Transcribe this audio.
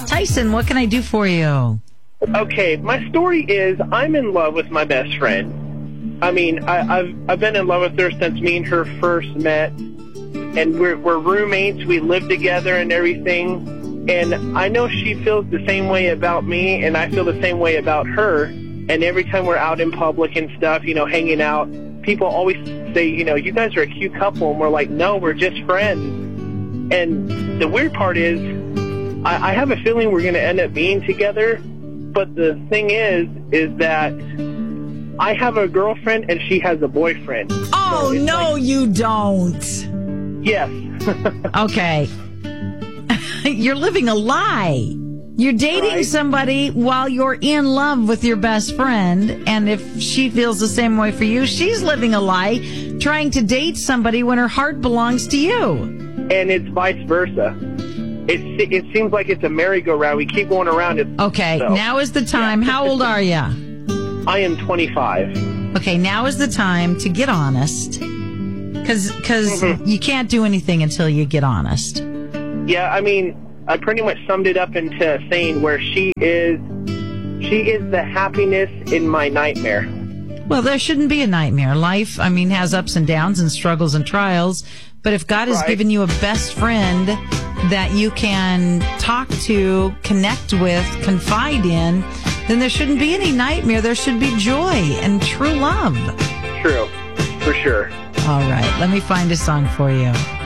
Tyson, what can I do for you? Okay, my story is I'm in love with my best friend. I mean, I've been in love with her since me and her first met, and we're roommates. We live together and everything. And I know she feels the same way about me, and I feel the same way about her. And every time we're out in public and stuff, hanging out, people always say, you guys are a cute couple. And we're like, no, we're just friends. And the weird part is, I have a feeling we're going to end up being together. But the thing is that I have a girlfriend and she has a boyfriend. Oh, so no, you don't. Yes. Okay. You're living a lie. You're dating somebody while you're in love with your best friend. And if she feels the same way for you, she's living a lie, trying to date somebody when her heart belongs to you. And it's vice versa. It seems like it's a merry-go-round. We keep going around it. Okay, now is the time. Yeah. How old are you? I am 25. Okay, now is the time to get honest. Because you can't do anything until you get honest. Yeah, I mean, I pretty much summed it up into saying where she is the happiness in my nightmare. Well, there shouldn't be a nightmare. Life, has ups and downs and struggles and trials. But if God has given you a best friend that you can talk to, connect with, confide in, then there shouldn't be any nightmare. There should be joy and true love. True, for sure. All right, let me find a song for you.